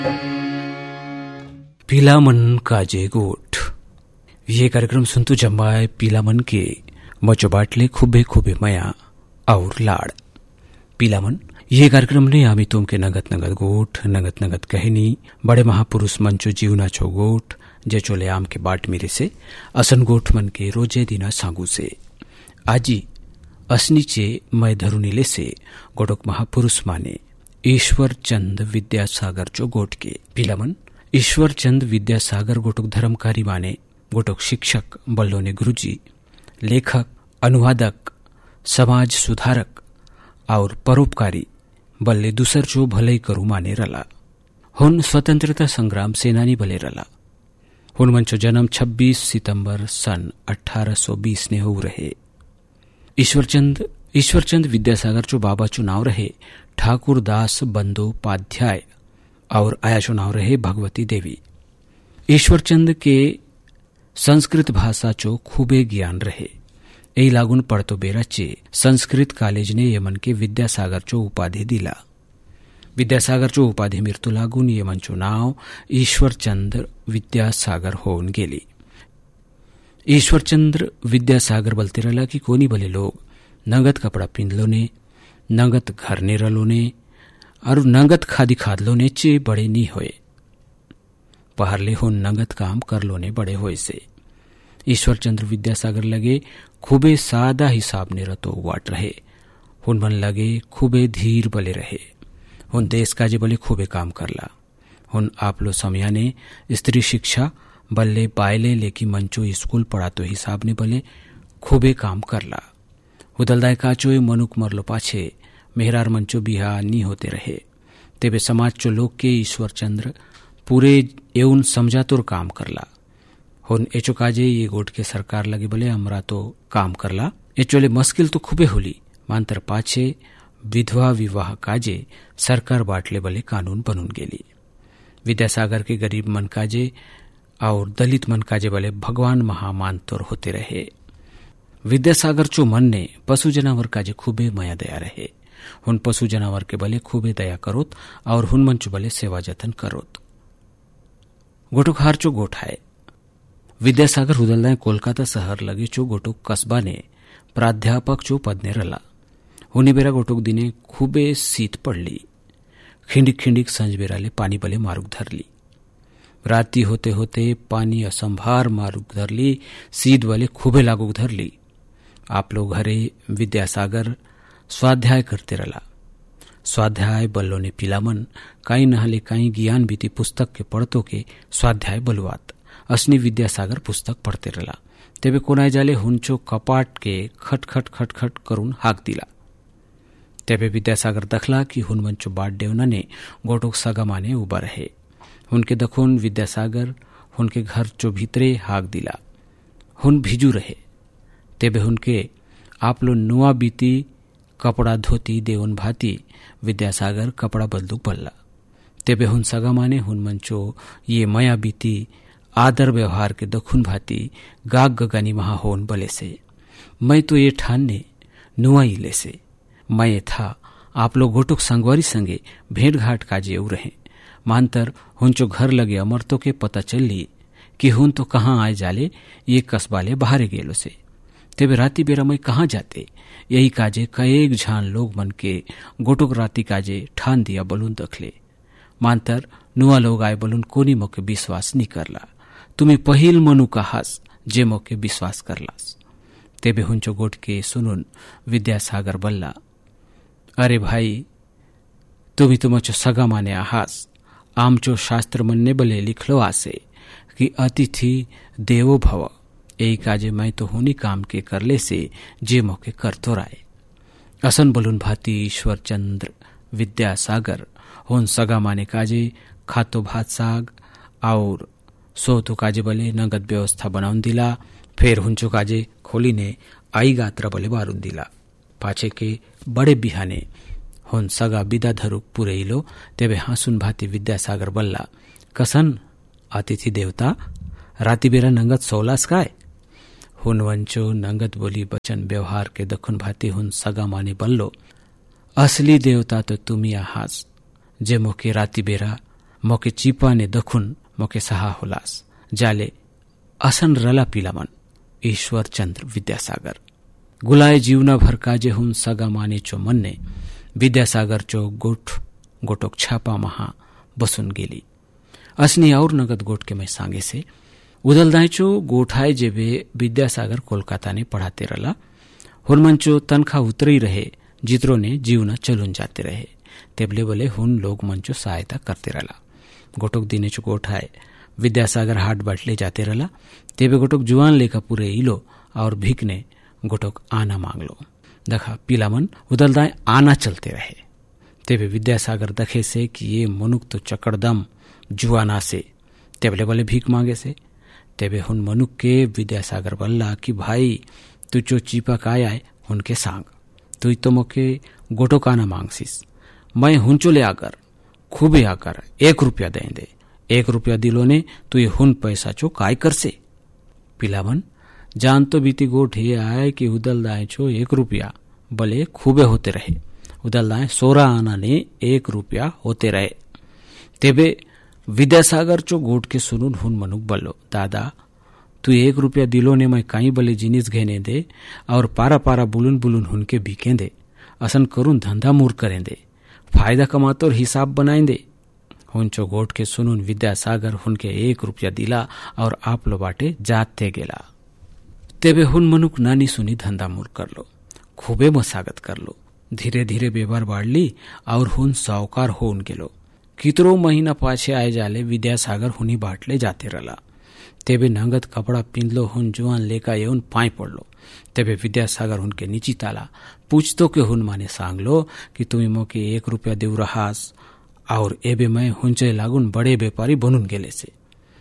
पीला मन काजे गोठ। ये कार्यक्रम सुनतो जम्माए पीला मन के मचो बाटले खूबे खूबे मया और लाड़। पीला मन ये कार्यक्रम ने आमी तुम के नगत नगत गोठ नगत नगत कहनी बड़े महापुरुष मंचो जीवना छो गोठ जे चोले आम के बाट मेरे से असन गोठ मन के रोजे दिना सांगू से आजी असनीचे मैं धरुनीले से गोटोक महापुरुष माने ईश्वर चंद विद्यासागर चो गोठ के पीला मन ईश्वर चंद विद्यासागर गोटोक धर्मकारी माने गोटोक शिक्षक बल्लोने गुरुजी लेखक अनुवादक समाज सुधारक और परोपकारी बल्ले दूसर चो भलई करू माने रला। हुन स्वतंत्रता संग्राम सेनानी बले रला। हुन मंचो जन्म 26 सितंबर सन 1820 ने हो रहे। ईश्वरचंद विद्यासागर चो बाबा चो नाव रहे ठाकुर दास बंदोपाध्याय और आया चो नाव रहे भगवती देवी। ईश्वरचंद के संस्कृत भाषा चो खूबे ज्ञान रहे। यही लागून पड़तो बेराचे संस्कृत कॉलेज ने यमन के विद्यासागर चो उपाधि दिला। विद्यासागर चो उपाधि मृत्यु लागून यमन चो नाव ईश्वरचंद्र विद्यासागर होऊन गेली। ईश्वरचंद्र विद्यासागर बलते रला कि कोनी भले लोग नगद कपड़ा पिंधलो ने नगद घर ने रलो ने और नगद खादी खादलो ने चे बड़े नी होए पहरले हो नगद काम कर लो ने बड़े होए से। ईश्वरचंद्र विद्यासागर लगे खूबे सादा हिसाब ने रतो वाट रहे। हुन मन लगे खूबे धीर बले रहे। हुन देश काजे बले खूबे काम करला। हुन आप लो समयाने स्त्री शिक्षा बल्ले पायले लेकी मंचो स्कूल पढ़ातो हिसाब ने बले खूबे काम करला। उदलदाय काचो मनुक मरलो पाछे मेहरार मंचो बिहा नी होते रहे। तेबे समाज चो लोग के ईश्वरचंद्र पूरे एवं समझातोर काम करला। हुन एचो काजे ये गोट के सरकार लगे बोले हमरा तो काम करला। एचोले मुश्किल तो खूबे होली मांतर पाछे विधवा विवाह काजे सरकार बाटले बोले कानून बनून गेली। विद्यासागर के गरीब मन काजे और दलित मन काजे बोले भगवान महामानतोर होते रहे। विद्यासागर चो मन ने पशु जनावर काजे खूबे माया दया रहे। हुन पशु जनावर के बले खूबे दया करोत और हुन मन चो बले सेवा जतन करोत। गोटोक हार चो गोठाए विद्यासागर हुदलदाय कोलकाता शहर लगे चो गोटोक कस्बा ने प्राध्यापक चो पद ने रला। हुनी बेरा गोटोक दिने खूबे शीत पड़ली। खिंडिक खिंडिक संज बेराले पानी बले मारुक धरली। राती होते होते पानी असंभार मारुक धरली। शीत वाले खूबे लागुक धरली। आप लोग घरे विद्यासागर स्वाध्याय करते रला। स्वाध्याय बल्लो ने पिलामन काई नहले काई ज्ञान बीती पुस्तक के पढ़तो के स्वाध्याय बलुआत असनी विद्यासागर पुस्तक पढ़ते रला। तेबे कोनाय जाले हुंचो कपाट के खट खट खट खट करून हाक दिला। तेबे विद्यासागर दखला कि हुन मंचो बाट देवना ने गोटोक सगा माने उबा रहे। हुनके दखोन विद्यासागर हुनके घर चो भीतरे हाक दिला। हुन भिजू रहे। तेबे हुनके आपलो नुआ बीती कपड़ा धोती देवन भाती विद्यासागर कपड़ा बदलुक बल्ला। तेबे हुन सगा माने हुन मंचो ये मया बीती आदर व्यवहार के दखुन भाती गाग गगानी महा होन बले से मैं तो ये ठानने नुआई ले से मैं था आप लोग गोटुक संगवारी संगे भेंट घाट काजे उ रहे। मानतर हुंचो घर लगे अमरतो के पता चलली कि हुन तो कहाँ आए जाले ये कस्बाले बाहरे गेलो से। तेबे राती बेरा मैं कहाँ जाते यही काजे कएक झान लोग मन के गोटुक राती काजे ठान दिया बलून दखले। मानतर नुआ लोग आए बलून कोनी मोके विश्वास नी करला। तुम्हें पहिल मनु कहास जे मोके विश्वास करलास। तेबे हुंचो गोट के सुनुन विद्यासागर बल्ला अरे भाई तुम्ही तुमचो सगा माने आहास। आमचो शास्त्र मन्ने बले लिखलो आसे कि अतिथि देवो भव। यही काजे मैं तो होनी काम के करले से जे मोके कर तो राय। असन बलून भाती ईश्वरचंद्र विद्यासागर होन सगा माने काजे खातो भात साग और सोतो काजे बले नगद व्यवस्था बनाउन दिला। फेर हुंचो काजे खोली ने आई गात्रा बले बारून दिला। पाछे के बड़े बिहाने होन सगा बिदा धरुक पुरेइलो। तेबे हाँसुन भाती विद्यासागर बल्ला कसन अतिथि देवता राती बेरा नगद सोलास काय। हुन वंचो नगद बोली बचन व्यवहार के दखुन भाती हुन सगा माने बल्लो असली देवता तो तुमी आहास जे मोके राती बेरा मोके चीपा ने दखुन मोके सहा होलास जाले असन रला पिलामन। ईश्वर चंद्र विद्यासागर गुलाय जीवना भर काजे हुन सगा माने चो मन्ने विद्यासागर चो गोटोक छापा महा बसुन गेली। असनी और नगद गोट के मैं सांगे से उदलदायचो गोठाए जेबे विद्यासागर कोलकाता ने पढ़ाते रला। हुनमंचो तनखा उतरी रहे जित्रो ने जीवना चलुन जाते रहे तेबले बोले हुन लोग मंचो सहायता करते रला। गोटोक दिने चो गोठाए विद्यासागर हाट बाटले जाते रला तेबे गोटोक जुआन लेखा पूरे इलो और भीख ने गोटोक आना मांगलो। दखा पिलामन उदलदाय आना चलते रहे तेबे विद्यासागर दखे से कि ये मनुक तो चकड़दम जुआना से तेबले बोले भीख मांगे से। तेबे हुन मनुक के विद्यासागर बल्ला कि भाई तू चो चीपा काय आए उनके सांग तू तो मोके गोटोक आना मांगसीस मैं हुंचो ले आकर खूबे आकर 1 रुपया दे 1 रुपया दिलो ने तू ये हुन पैसा चो काय कर से। पिलामन जान तो बीती गोठ ये आए कि उदलदाय चो 1 रुपया भले खूबे होते रहे उदलदाय 16 आना ने 1 रुपया होते रहे। तेबे विद्यासागर चो गोट के सुनुन हुन मनुक बल्लो दादा तू 1 रुपया दिलो ने मैं काई बले जिनिस घेने दे और पारा पारा बुलुन बुलुन हुनके बीके दे असन करून धंधा मूर करें दे फायदा कमातो और हिसाब बनाए दे। हुनचो गोट के सुनुन विद्यासागर हुनके 1 रुपया दिला और आप लो बाटे जाते गेला। तेबे हुन मनुक नानी सुनी धंधा मूर कर लो खूबे मसागत कर लो धीरे धीरे व्यवहार बाढ़ ली और हुन सावकार हो उन गेलो। कितरो महीना पाछे आए जाले विद्यासागर हुनी बाटले जाते रला। तेबे नंगत कपड़ा पिंदलो हुन जुआन लेका येउन पाई पड़लो। तेबे विद्यासागर हुनके नीची ताला पूछतो के हुन माने सांगलो कि तुम्हें मोके 1 रुपया देउ रहास और एबे मैं हुंचे लागुन बड़े व्यापारी बनून गेले से।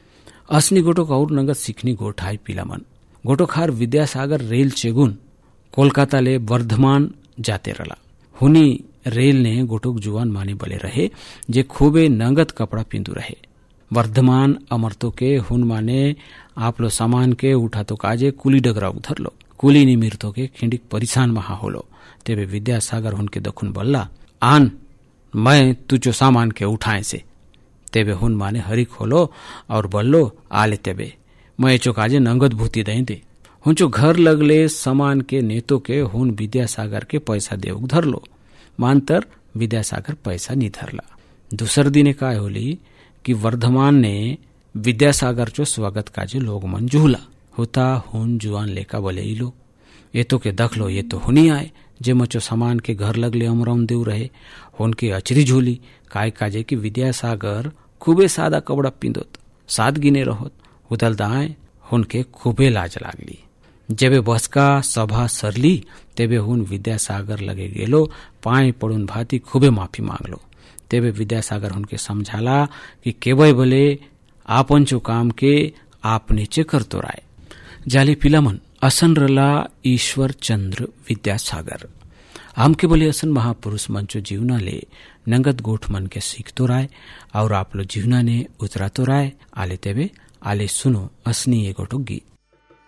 असनी गोटोक और नंगत सिखनी गोठाई पिलामन गोटोक हार विद्यासागर रेल चेगुन कोलकाता ले वर्धमान जाते रला। हुनी रेल ने गोटोक जुआन माने बले रहे जे खूबे नंगत कपड़ा पिंदू रहे। वर्धमान अमरतो के हुन माने आप लो सामान के उठा तो काजे कुली डगरा उधर लो कुली निमिरतो के खिंडिक परिसान महा होलो। तेबे विद्यासागर हुनके दखुन बल्ला आन मैं तुझो सामान के उठाए से। तेबे हुन माने हरी खोलो और बल्लो आले तेबे मैं चो काजे नंगत भूति दे हुंचो घर लगले सामान के नेतो के हुन विद्यासागर के पैसा देव धर लो मानतर विद्यासागर पैसा नहीं धरला। दूसर दिने काय होली कि वर्धमान ने विद्यासागर चो स्वागत काजे लोग मन जुहला होता हुन जुआन लेका बोले इलो ये तो के दख लो ये तो हुनी आए जे मचो सामान के घर लगले अमरम देव रहे हुन के अचरी झूली काय काजे कि विद्यासागर खूबे सादा कपड़ा पिंदोत सादगी ने रहोत उदलदाय हुन के खूबे लाज लागली। जेबे बसका सभा सरली तेबे हुन विद्यासागर लगे गेलो पाए पड़ुन भाती खूबे माफी मांगलो। तेबे विद्यासागर हुनके समझाला कि केवय भले आपन चो काम के आप नीचे करतो राय जाले पिलामन असन रला ईश्वर चंद्र विद्यासागर हमके बोले असन महापुरुष मंचो जीवना ले नंगत गोठ मन के सीखतो राय और आप लो जीवना ने उतरातो राय आले तेबे आले सुनो असनी ये गोटो गीत।